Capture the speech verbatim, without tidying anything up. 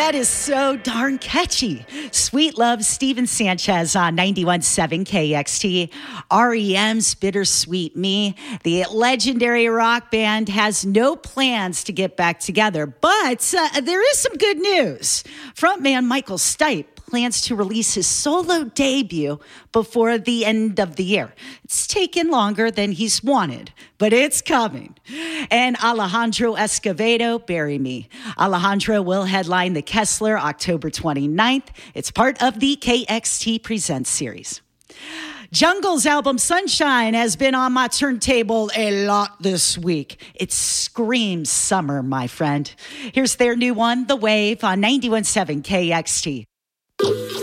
That is so darn catchy. Sweet Love, Steven Sanchez on ninety-one point seven K X T. R E M's Bittersweet Me. The legendary rock band has no plans to get back together, but uh, there is some good news. Frontman Michael Stipe plans to release his solo debut before the end of the year. It's taken longer than he's wanted, but it's coming. And Alejandro Escovedo, Bury Me. Alejandro will headline the Kessler October twenty-ninth. It's part of the K X T Presents series. Jungle's album Sunshine has been on my turntable a lot this week. It screams summer, my friend. Here's their new one, The Wave, on ninety-one point seven K X T.